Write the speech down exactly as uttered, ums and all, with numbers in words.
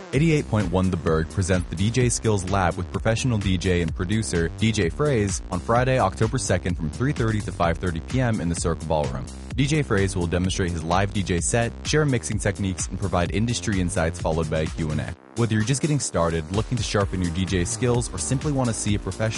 eighty-eight point one The Berg presents the D J Skills Lab with professional D J and producer D J Phrase on Friday, October second from three thirty to five thirty p.m. in the Circle Ballroom. D J Phrase will demonstrate his live D J set, share mixing techniques, and provide industry insights followed by a Q and A. Whether you're just getting started, looking to sharpen your D J skills, or simply want to see a professional